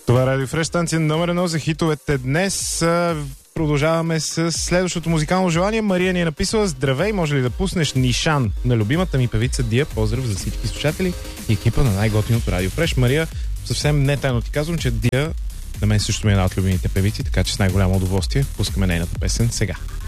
Това е Радио Фреш, станция номер 1 за хитовете днес. Продължаваме с следващото музикално желание. Мария ни е написала: здравей, може ли да пуснеш Нишан на любимата ми певица Дия? Поздрав за всички слушатели и екипа на най-готиното Радио Фреш. Мария, съвсем не тайно ти казвам, че Дия на мен също ми е една от любимите певици, така че с най-голямо удоволствие пускаме нейната песен сега.